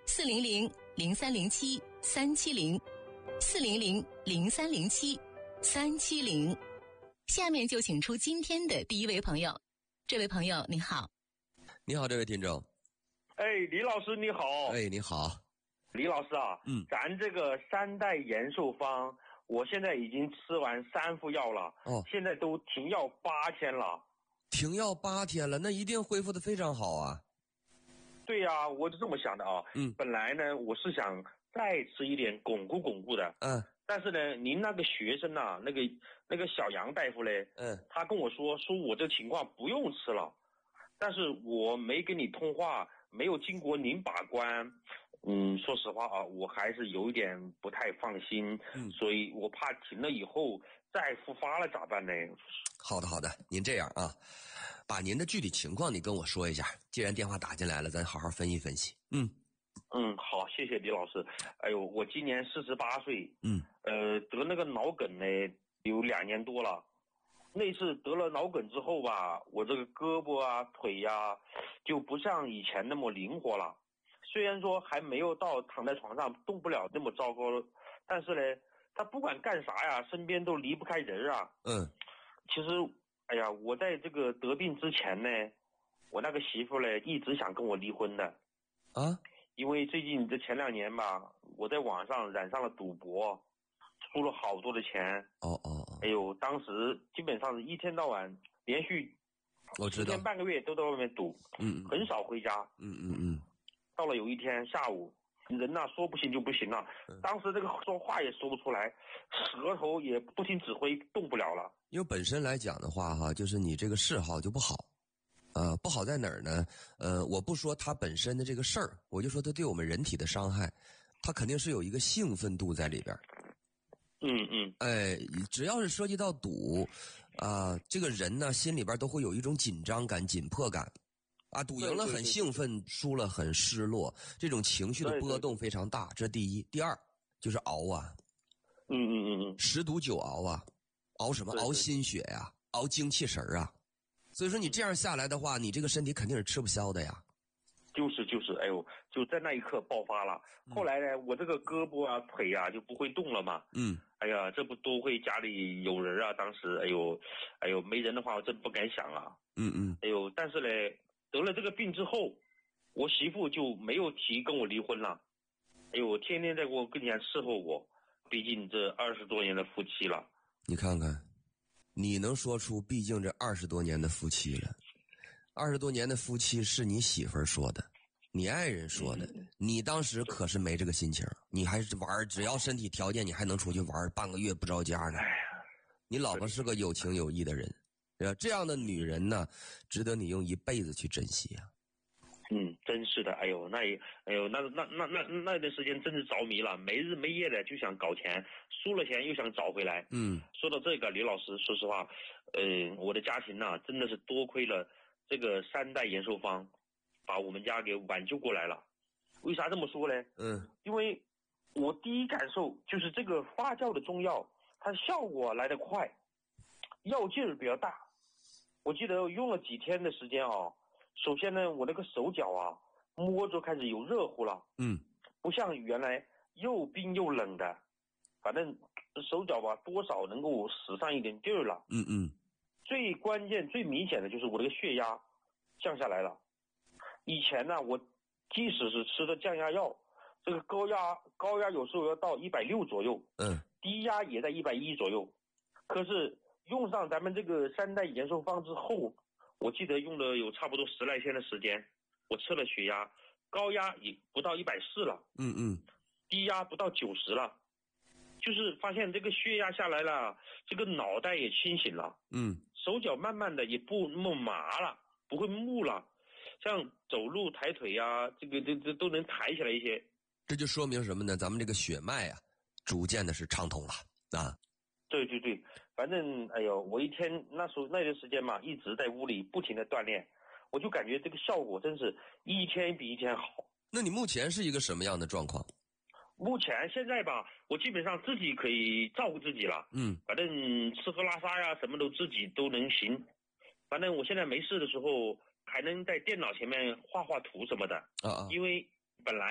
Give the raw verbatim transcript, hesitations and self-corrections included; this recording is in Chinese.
四零零零三零七三七零，四零零零三零七三七零。下面就请出今天的第一位朋友。这位朋友你好。 你好，这位听众。 哎，李老师你好。 哎，你好。 李老师啊， 嗯， 咱这个三代延寿方，我现在已经吃完三副药了， 哦， 现在都停药八天了。 停药八天了，那一定恢复的非常好啊。 对呀、啊，我是这么想的啊。 嗯， 本来呢，我是想再吃一点巩固巩固的。 嗯， 但是呢，您那个学生呐、啊，那个那个小杨大夫嘞， 嗯， 他跟我说，说我这情况不用吃了，但是我没跟你通话，没有经过您把关。嗯，说实话啊，我还是有一点不太放心， 嗯， 所以我怕停了以后再复发了咋办呢？ 好的好的，您这样啊，把您的具体情况你跟我说一下，既然电话打进来了，咱好好分析分析。嗯嗯，好，谢谢李老师。哎呦，我今年四十八岁， 嗯， 呃，得那个脑梗呢有两年多了。那次得了脑梗之后吧，我这个胳膊啊腿呀、啊、就不像以前那么灵活了。虽然说还没有到躺在床上动不了那么糟糕，但是呢，他不管干啥呀，身边都离不开人啊。 嗯， 其实，哎呀，我在这个得病之前呢，我那个媳妇呢一直想跟我离婚的。 啊， 因为最近这前两年吧，我在网上染上了赌博，输了好多的钱。 哦哦哦， 哎呦，当时基本上是一天到晚连续我知道， 十天半个月都在外面赌， 嗯， 很少回家。 嗯嗯嗯。 到了有一天下午，人呐、啊、说不行就不行了，当时这个说话也说不出来，舌头也不听指挥，动不了了。 因为本身来讲的话哈，就是你这个嗜好就不好，呃，不好在哪儿呢？呃，我不说它本身的这个事儿，我就说它对我们人体的伤害，它肯定是有一个兴奋度在里边。 嗯嗯， 哎，只要是涉及到赌，啊、呃，这个人呢心里边都会有一种紧张感、紧迫感。啊，赌赢了很兴奋，输了很失落，这种情绪的波动非常大，这第一。第二就是熬啊， 嗯嗯嗯嗯， 十赌九熬啊，熬什么？熬心血呀、啊，熬精气神啊。所以说你这样下来的话，你这个身体肯定是吃不消的呀。 就是就是，哎呦，就在那一刻爆发了。后来呢，我这个胳膊啊、腿啊就不会动了嘛。 嗯。 哎呀，这不多亏家里有人啊，当时，哎呦，哎呦，没人的话我真不敢想啊。 嗯嗯。 哎呦，但是呢。得了这个病之后，我媳妇就没有提跟我离婚了。哎呦，天天在我跟前伺候我，毕竟这二十多年的夫妻了。 你看看，你能说出毕竟这二十多年的夫妻了，二十多年的夫妻是你媳妇儿说的，你爱人说的，嗯、你当时可是没这个心情，你还是玩，只要身体条件，你还能出去玩半个月不着家呢。你老婆是个有情有义的人。这样的女人呢，值得你用一辈子去珍惜啊！ 嗯，真是的，哎呦，那也，哎呦，那那那那那段时间真是着迷了，没日没夜的就想搞钱，输了钱又想找回来。 嗯， 说到这个，李老师，说实话，呃，我的家庭呢、啊，真的是多亏了这个三代延寿方，把我们家给挽救过来了。为啥这么说呢？ 嗯， 因为我第一感受就是这个发酵的中药，它效果来得快，药劲儿比较大。我记得用了几天的时间啊，首先呢，我那个手脚啊，摸着开始有热乎了， 嗯， 不像原来又冰又冷的，反正手脚吧，多少能够使上一点劲儿了， 嗯嗯。 最关键、最明显的就是我这个血压降下来了。以前呢，我即使是吃的降压药，这个高压高压有时候要到一百六左右， 嗯， 低压也在一百一左右，可是用上咱们这个三代延寿方之后，我记得用了有差不多十来天的时间，我测了血压，高压也不到一百四了， 嗯嗯， 低压不到九十了，就是发现这个血压下来了，这个脑袋也清醒了， 嗯， 手脚慢慢的也不那么麻了，不会木了，像走路抬腿呀、啊，这个这这都能抬起来一些。 这就说明什么呢？咱们这个血脉啊，逐渐的是畅通了啊。 对对对，反正哎呦，我一天那时候那段时间嘛，一直在屋里不停的锻炼，我就感觉这个效果真是一天比一天好。 那你目前是一个什么样的状况？ 目前现在吧，我基本上自己可以照顾自己了， 嗯， 反正吃喝拉撒呀，什么都自己都能行。反正我现在没事的时候，还能在电脑前面画画图什么的， 啊啊， 因为本来